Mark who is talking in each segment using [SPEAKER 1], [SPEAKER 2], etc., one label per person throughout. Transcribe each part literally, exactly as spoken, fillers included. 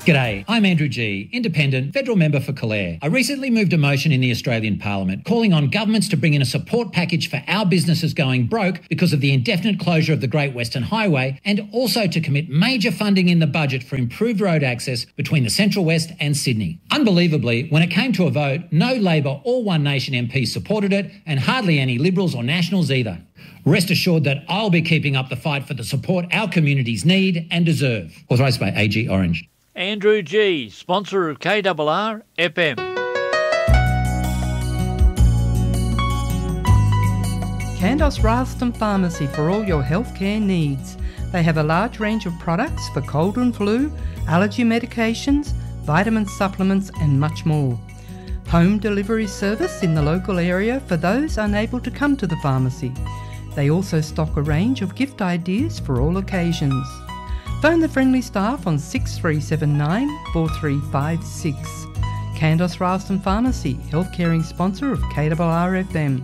[SPEAKER 1] G'day, I'm Andrew G, Independent, Federal Member for Calare. I recently moved a motion in the Australian Parliament calling on governments to bring in a support package for our businesses going broke because of the indefinite closure of the Great Western Highway, and also to commit major funding in the budget for improved road access between the Central West and Sydney. Unbelievably, when it came to a vote, no Labor or One Nation M Ps supported it, and hardly any Liberals or Nationals either. Rest assured that I'll be keeping up the fight for the support our communities need and deserve. Authorised by A G Orange.
[SPEAKER 2] Andrew G, sponsor of K R R F M.
[SPEAKER 3] Candos Ralston Pharmacy for all your healthcare needs. They have a large range of products for cold and flu, allergy medications, vitamin supplements and much more. Home delivery service in the local area for those unable to come to the pharmacy. They also stock a range of gift ideas for all occasions. Phone the friendly staff on six three seven nine, four three five six. Candos Ralston Pharmacy, health-caring sponsor of K R R F M.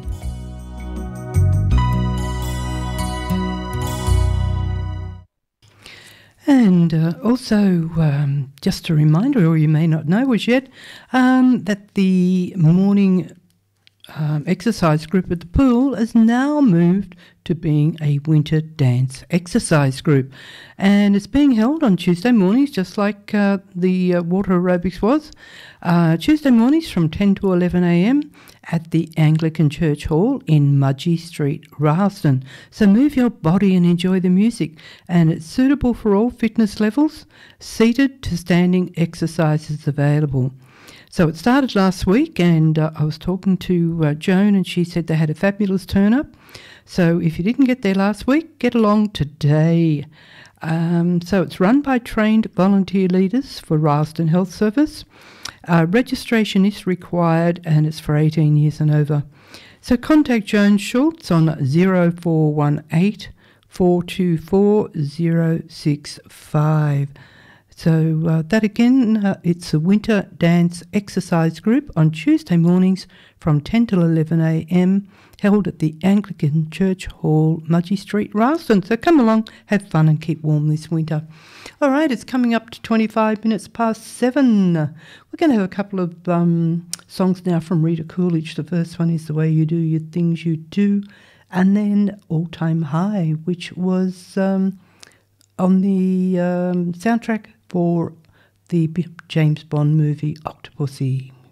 [SPEAKER 3] And uh, also, um, just a reminder, or you may not know as yet, um, that the morning um, exercise group at the pool has now moved to being a winter dance exercise group. And it's being held on Tuesday mornings, just like uh, the uh, water aerobics was. Uh, Tuesday mornings from ten to eleven a m at the Anglican Church Hall in Mudgee Street, Ralston. So move your body and enjoy the music. And it's suitable for all fitness levels, seated to standing exercises available. So it started last week, and uh, I was talking to uh, Joan, and she said they had a fabulous turn-up. So if you didn't get there last week, get along today. Um, so it's run by trained volunteer leaders for Ralston Health Service. Uh, registration is required, and it's for eighteen years and over. So contact Joan Schultz on zero four one eight, four two four, zero six five. So uh, that again, uh, it's a winter dance exercise group on Tuesday mornings from ten till eleven a m, held at the Anglican Church Hall, Mudgee Street, Ralston. So come along, have fun and keep warm this winter. All right, it's coming up to twenty-five minutes past seven. We're going to have a couple of um, songs now from Rita Coolidge. The first one is The Way You Do Your Things You Do, and then All Time High, which was um, on the um, soundtrack for the James Bond movie Octopussy.